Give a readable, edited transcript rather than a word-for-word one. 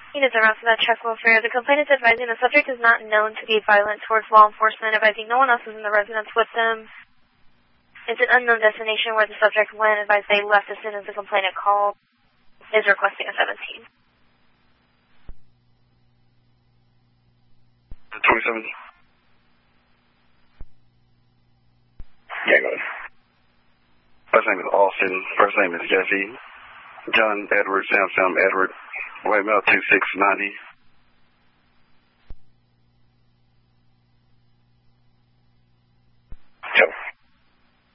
Units around for that check welfare. The complainant is advising the subject is not known to be violent towards law enforcement, advising no one else is in the residence with them. It's an unknown destination where the subject went, advised they left as soon as the complainant called. Is requesting a 17. 27. Yeah, go ahead. Last name is Austin. First name is Jesse. John Edward, Sam Edward. White male 2690.